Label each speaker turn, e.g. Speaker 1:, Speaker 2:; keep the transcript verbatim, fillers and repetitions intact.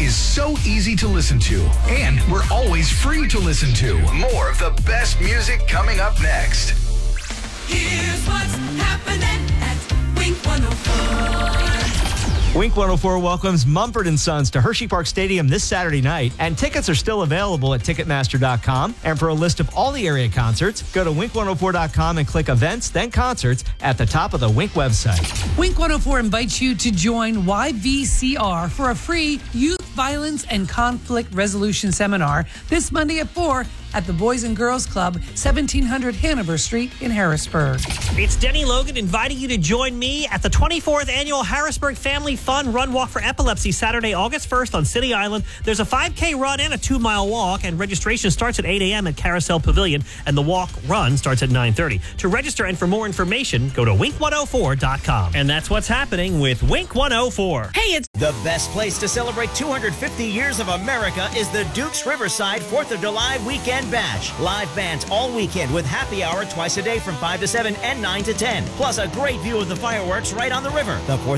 Speaker 1: is so easy to listen to, and we're always free to listen to. More of the best music coming up next.
Speaker 2: Here's what's happening at Wink one oh four.
Speaker 3: Wink one oh four welcomes Mumford and Sons to Hershey Park Stadium this Saturday night, and tickets are still available at Ticketmaster dot com. And for a list of all the area concerts, go to Wink one oh four dot com and click Events, then Concerts at the top of the Wink website.
Speaker 4: Wink one oh four invites you to join Y V C R for a free Youth Violence and Conflict Resolution Seminar this Monday at four at the Boys and Girls Club, seventeen hundred Hanover Street in Harrisburg.
Speaker 5: It's Denny Logan inviting you to join me at the twenty-fourth Annual Harrisburg Family Fun Run Walk for Epilepsy, Saturday, August first on City Island. There's a five K run and a two-mile walk, and registration starts at eight a.m. at Carousel Pavilion, and the walk run starts at nine thirty. To register and for more information, go to wink one oh four dot com. And that's what's happening with Wink one oh four.
Speaker 4: Hey, it's
Speaker 6: The best place to celebrate two hundred fifty years of America is the Dukes Riverside fourth of July Weekend Bash. Live bands all weekend with happy hour twice a day from five to seven and nine to ten. Plus a great view of the fireworks right on the river. The fourth